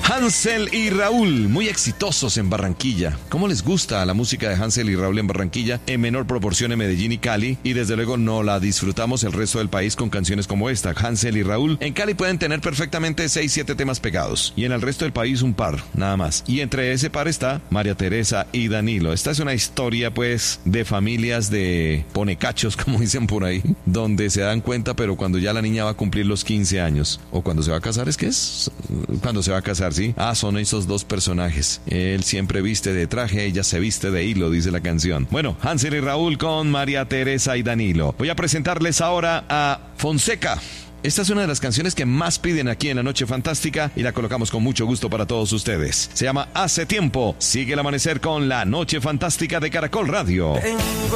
Hansel y Raúl, muy exitosos en Barranquilla. ¿Cómo les gusta la música de Hansel y Raúl en Barranquilla? En menor proporción en Medellín y Cali. Y desde luego no la disfrutamos el resto del país con canciones como esta, Hansel y Raúl. En Cali pueden tener perfectamente 6-7 temas pegados. Y en el resto del país un par, nada más. Y entre ese par está María Teresa y Danilo. Esta es una historia pues de familias de ponecachos, como dicen por ahí, donde se dan cuenta pero cuando ya la niña va a cumplir los 15 años. O cuando se va a casar, ¿es que es? Cuando se va a casar, ¿sí? Son esos dos personajes. Él siempre viste de traje, ella se viste de hilo, dice la canción. Bueno, Hansel y Raúl con María Teresa y Danilo. Voy a presentarles ahora a Fonseca. Esta es una de las canciones que más piden aquí en La Noche Fantástica y la colocamos con mucho gusto para todos ustedes. Se llama Hace Tiempo. Sigue el amanecer con La Noche Fantástica de Caracol Radio.